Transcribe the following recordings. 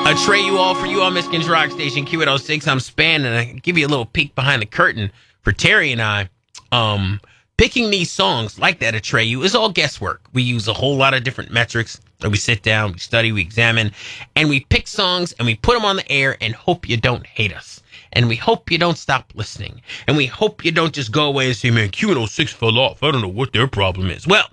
Atreyu all for you on Michigan's Rock Station, Q806. I'm Span, and I give you a little peek behind the curtain for Terry and I. Picking these songs like that, Atreyu, is all guesswork. We use a whole lot of different metrics. So we sit down, we study, we examine, and we pick songs, and we put them on the air and hope you don't hate us. And we hope you don't stop listening. And we hope you don't just go away and say, man, Q806 fell off. I don't know what their problem is. Well,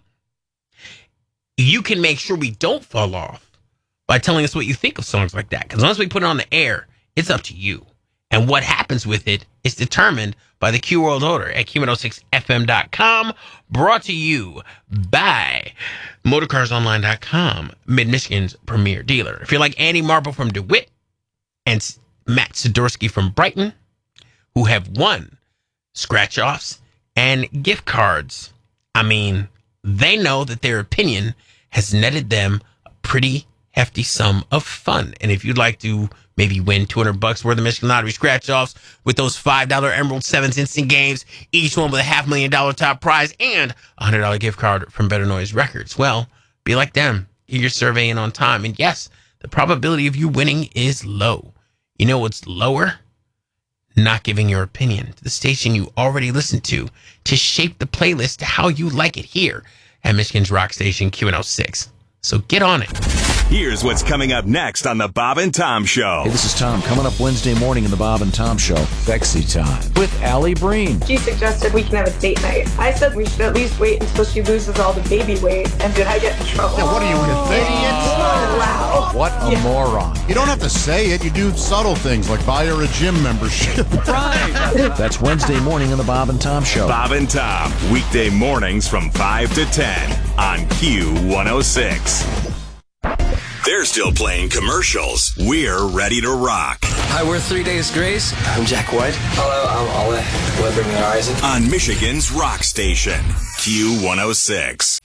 you can make sure we don't fall off by telling us what you think of songs like that. Because once we put it on the air, it's up to you. And what happens with it is determined by the Q World Order at Q106FM.com. Brought to you by MotorCarsOnline.com, Mid-Michigan's premier dealer. If you're like Andy Marble from DeWitt and Matt Sidorsky from Brighton, who have won scratch-offs and gift cards, I mean, they know that their opinion has netted them a pretty hefty sum of fun. And if you'd like to maybe win $200 worth of Michigan Lottery scratch-offs with those $5 Emerald 7s instant games, each one with a $500,000 top prize and a $100 gift card from Better Noise Records, well, be like them. Get your survey in on time. And yes, the probability of you winning is low. You know what's lower? Not giving your opinion to the station you already listened to shape the playlist to how you like it here at Michigan's Rock Station Q106. So get on it. Here's what's coming up next on the Bob and Tom Show. Hey, this is Tom. Coming up Wednesday morning in the Bob and Tom Show, Sexy Time with Allie Breen. She suggested we can have a date night. I said we should at least wait until she loses all the baby weight, and did I get in trouble? Now, what are you, an idiot? Oh, wow. What a moron. You don't have to say it. You do subtle things like buy her a gym membership. Right. That's Wednesday morning in the Bob and Tom Show. Bob and Tom, weekday mornings from 5 to 10 on Q106. They're still playing commercials. We're ready to rock. Hi, we're 3 Days Grace. I'm Jack White. Hello, I'm Ole. We're bringing Horizon. On Michigan's Rock Station, Q106.